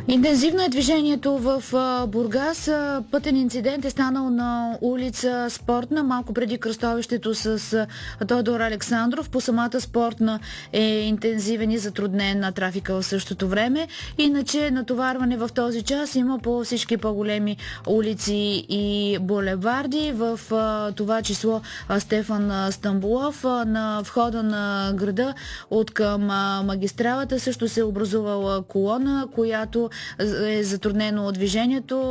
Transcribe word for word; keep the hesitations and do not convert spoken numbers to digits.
Интензивно е движението в Бургас. Пътен инцидент е станал на улица Спортна, малко преди кръстовището с Тодор Александров. По самата Спортна е интензивен и затруднен на трафика в същото време. Иначе натоварване в този час има по всички по-големи улици и булеварди. В това число Стефан Стамболов. На входа на града от към магистралата също се е образувала колона, която е затруднено движението.